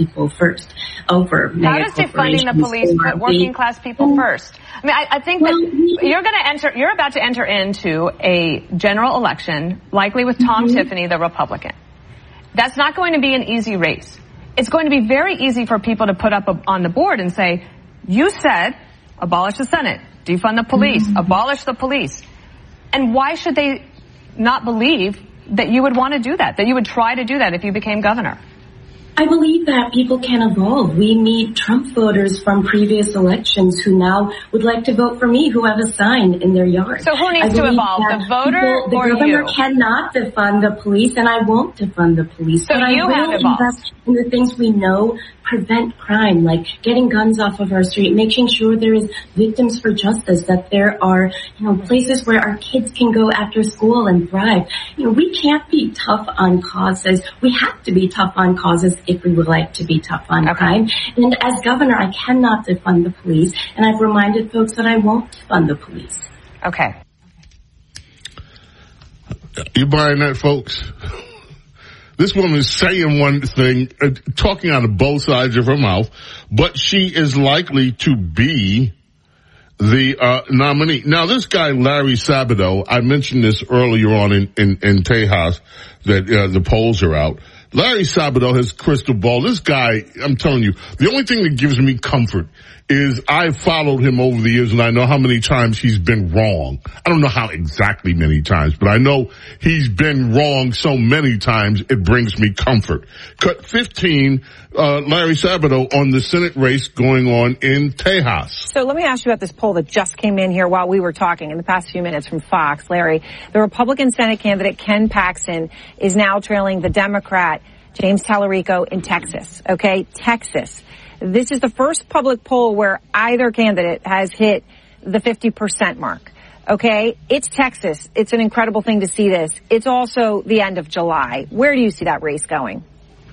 people first over mega How does defunding the police put working class people first? I mean, I think that you're about to enter into a general election, likely with Tom Tiffany, the Republican. That's not going to be an easy race. It's going to be very easy for people to put up on the board and say, you said abolish the Senate, defund the police, abolish the police. And why should they not believe that you would want to do that you would try to do that if you became governor? I believe that people can evolve. We meet Trump voters from previous elections who now would like to vote for me, who have a sign in their yard. So who needs to evolve, the voter the or you? The governor cannot defund the police, and I won't defund the police. So but you I have will evolved. invest in the things we know prevent crime, like getting guns off of our street, making sure there is victims for justice, that there are, places where our kids can go after school and thrive. We can't be tough on causes. We have to be tough on causes if we would like to be tough on crime. And as governor, I cannot defund the police, and I've reminded folks that I won't defund the police. Okay. You buying that, folks? This woman is saying one thing, talking out of both sides of her mouth, but she is likely to be the nominee. Now, this guy, Larry Sabato, I mentioned this earlier on in Tejas, that the polls are out. Larry Sabato has crystal ball. This guy, I'm telling you, the only thing that gives me comfort is I've followed him over the years and I know how many times he's been wrong. I don't know how exactly many times, but I know he's been wrong so many times it brings me comfort. Cut 15, Larry Sabato on the Senate race going on in Tejas. So let me ask you about this poll that just came in here while we were talking in the past few minutes from Fox. Larry, the Republican Senate candidate Ken Paxton is now trailing the Democrat James Tallarico in Texas. Okay, Texas. This is the first public poll where either candidate has hit the 50% mark. Okay, it's Texas. It's an incredible thing to see this. It's also the end of July. Where do you see that race going?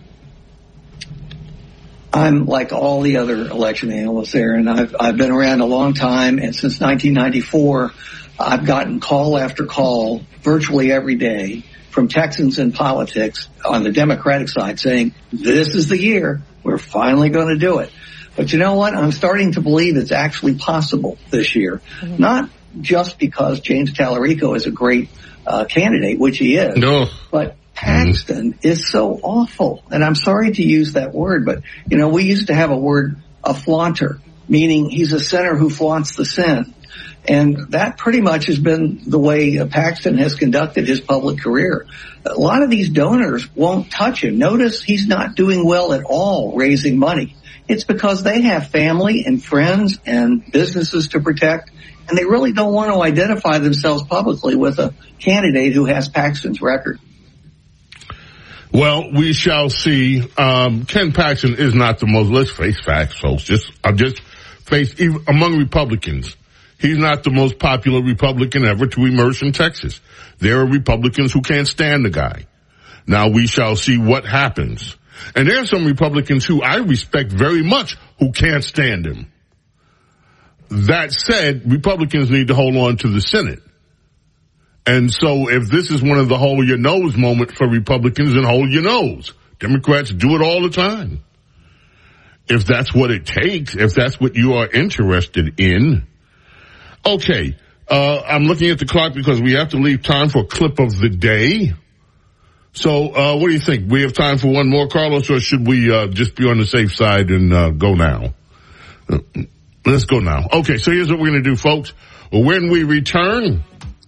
I'm like all the other election analysts there, and I've been around a long time, and since 1994, I've gotten call after call virtually every day from Texans in politics on the Democratic side saying, this is the year. We're finally going to do it. But you know what? I'm starting to believe it's actually possible this year. Not just because James Tallarico is a great candidate, which he is, but Paxton is so awful. And I'm sorry to use that word, but, we used to have a word, a flaunter, meaning he's a sinner who flaunts the sin. And that pretty much has been the way Paxton has conducted his public career. A lot of these donors won't touch him. Notice he's not doing well at all raising money. It's because they have family and friends and businesses to protect, and they really don't want to identify themselves publicly with a candidate who has Paxton's record. Well, we shall see. Ken Paxton is not the most, let's face facts, folks. Even among Republicans. He's not the most popular Republican ever to emerge in Texas. There are Republicans who can't stand the guy. Now we shall see what happens. And there are some Republicans who I respect very much who can't stand him. That said, Republicans need to hold on to the Senate. And so if this is one of the hold your nose moment for Republicans, then hold your nose. Democrats do it all the time. If that's what it takes, if that's what you are interested in. Okay, I'm looking at the clock because we have to leave time for a clip of the day. So, what do you think? We have time for one more, Carlos, or should we just be on the safe side and go now? Let's go now. Okay, so here's what we're going to do, folks. When we return,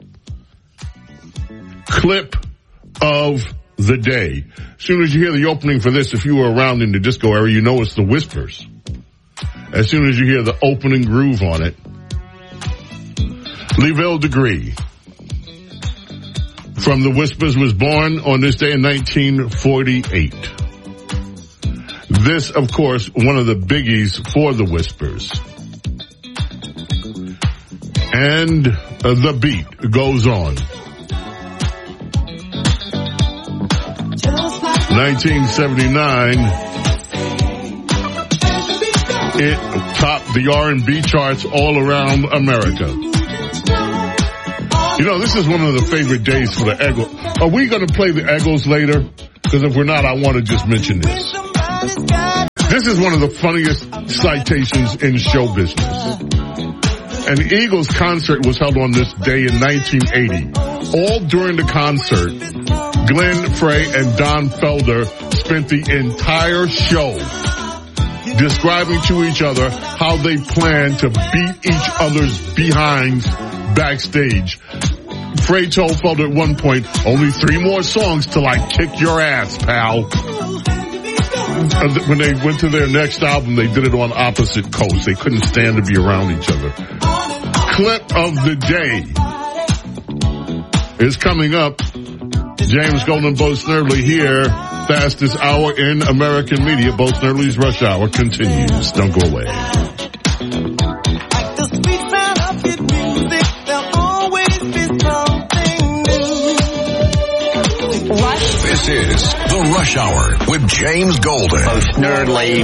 clip of the day. As soon as you hear the opening for this, if you were around in the disco area, you know it's the Whispers. As soon as you hear the opening groove on it, LaVelle Degree from the Whispers was born on this day in 1948. This, of course, one of the biggies for the Whispers. And the beat goes on. 1979, it topped the R&B charts all around America. This is one of the favorite days for the Eagles. Are we going to play the Eagles later? Because if we're not, I want to just mention this. This is one of the funniest citations in show business. An Eagles concert was held on this day in 1980. All during the concert, Glenn Frey and Don Felder spent the entire show describing to each other how they plan to beat each other's behinds backstage. Frey told Felder at one point, only 3 more songs till I kick your ass, pal. When they went to their next album, they did it on opposite coasts. They couldn't stand to be around each other. Clip of the day is coming up. James Golden, Bo Snerdley here. Fastest hour in American media. Bo Snerdley's Rush Hour continues. Don't go away. This is The Rush Hour with James Golden. Bo Snerdley.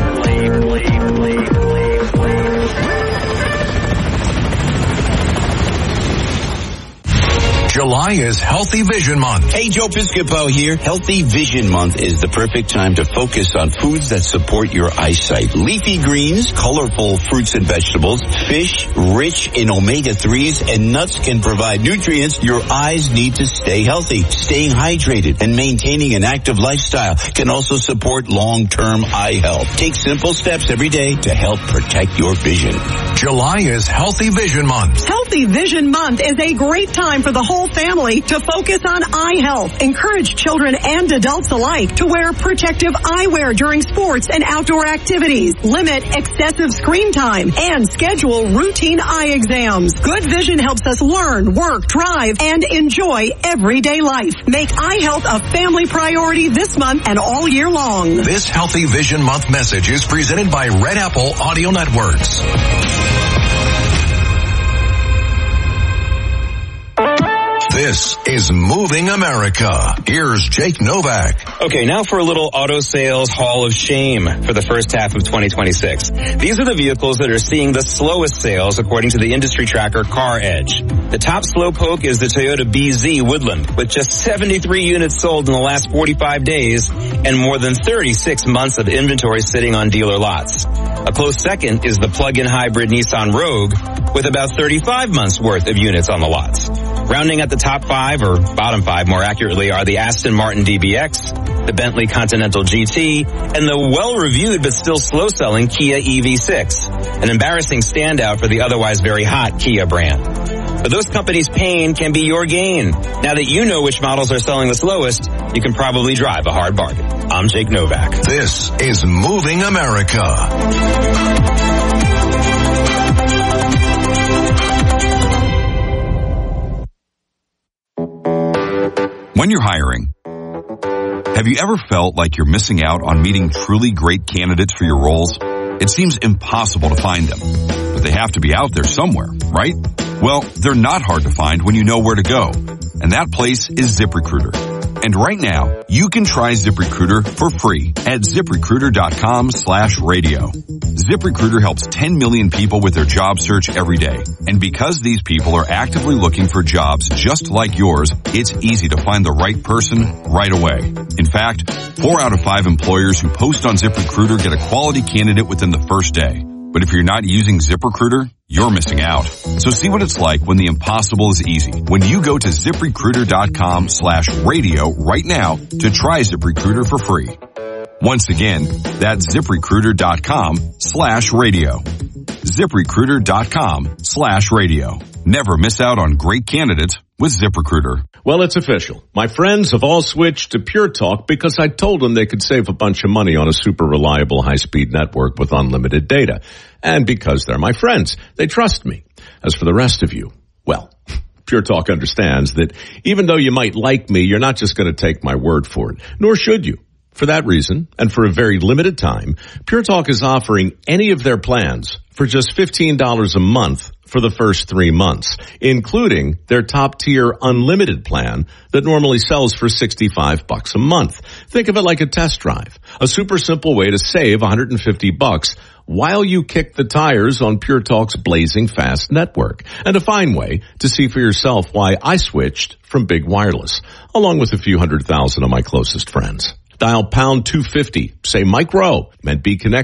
July is Healthy Vision Month. Hey, Joe Piscopo here. Healthy Vision Month is the perfect time to focus on foods that support your eyesight. Leafy greens, colorful fruits and vegetables, fish rich in omega-3s, and nuts can provide nutrients your eyes need to stay healthy. Staying hydrated and maintaining an active lifestyle can also support long-term eye health. Take simple steps every day to help protect your vision. July is Healthy Vision Month. Healthy Vision Month is a great time for the whole family to focus on eye health. Encourage children and adults alike to wear protective eyewear during sports and outdoor activities. Limit excessive screen time and schedule routine eye exams. Good vision helps us learn, work, drive, and enjoy everyday life. Make eye health a family priority this month and all year long. This Healthy Vision Month message is presented by Red Apple Audio Networks. This is Moving America. Here's Jake Novak. Okay, now for a little auto sales hall of shame for the first half of 2026. These are the vehicles that are seeing the slowest sales according to the industry tracker Car Edge. The top slowpoke is the Toyota BZ Woodland with just 73 units sold in the last 45 days and more than 36 months of inventory sitting on dealer lots. A close second is the plug-in hybrid Nissan Rogue with about 35 months worth of units on the lots. Rounding at the top 5, or bottom 5 more accurately, are the Aston Martin DBX, the Bentley Continental GT, and the well-reviewed but still slow-selling Kia EV6, an embarrassing standout for the otherwise very hot Kia brand. But those companies' pain can be your gain. Now that you know which models are selling the slowest, you can probably drive a hard bargain. I'm Jake Novak. This is Moving America. When you're hiring, have you ever felt like you're missing out on meeting truly great candidates for your roles? It seems impossible to find them, but they have to be out there somewhere, right? Well, they're not hard to find when you know where to go, and that place is ZipRecruiter. And right now, you can try ZipRecruiter for free at ZipRecruiter.com/radio. ZipRecruiter helps 10 million people with their job search every day. And because these people are actively looking for jobs just like yours, it's easy to find the right person right away. In fact, 4 out of 5 employers who post on ZipRecruiter get a quality candidate within the first day. But if you're not using ZipRecruiter, you're missing out. So see what it's like when the impossible is easy. When you go to ZipRecruiter.com/radio right now to try ZipRecruiter for free. Once again, that's ZipRecruiter.com/radio. ZipRecruiter.com/radio. Never miss out on great candidates with ZipRecruiter. Well, it's official. My friends have all switched to Pure Talk because I told them they could save a bunch of money on a super reliable high-speed network with unlimited data. And because they're my friends, they trust me. As for the rest of you, well, Pure Talk understands that even though you might like me, you're not just going to take my word for it, nor should you. For that reason, and for a very limited time, Pure Talk is offering any of their plans for just $15 a month for the first 3 months, including their top-tier unlimited plan that normally sells for $65 a month. Think of it like a test drive, a super simple way to save $150 while you kick the tires on Pure Talk's blazing fast network, and a fine way to see for yourself why I switched from Big Wireless, along with a few 100,000 of my closest friends. Dial pound 250, say Mike Rowe, and be connected